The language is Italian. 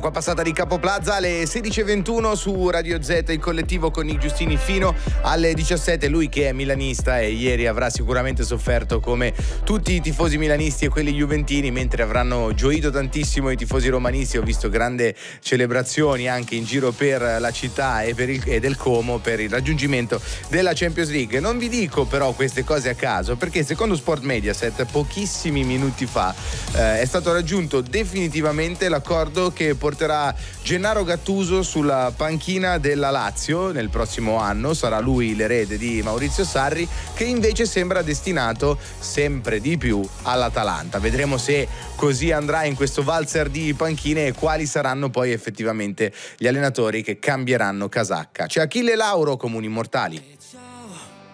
L'acqua passata di Capo Plaza alle 16:21 su Radio Z, il collettivo con Nick Giustini fino alle 17. Lui che è milanista e ieri avrà sicuramente sofferto come tutti i tifosi milanisti e quelli juventini, mentre avranno gioito tantissimo i tifosi romanisti. Ho visto grandi celebrazioni anche in giro per la città e del Como per il raggiungimento della Champions League. Non vi dico però queste cose a caso, perché secondo Sport Mediaset pochissimi minuti fa è stato raggiunto definitivamente l'accordo che porterà Gennaro Gattuso sulla panchina della Lazio nel prossimo anno. Sarà lui l'erede di Maurizio Sarri, che invece sembra destinato sempre di più all'Atalanta. Vedremo se così andrà in questo valzer di panchine e quali saranno poi effettivamente gli allenatori che cambieranno casacca. C'è Achille Lauro, Comuni Immortali.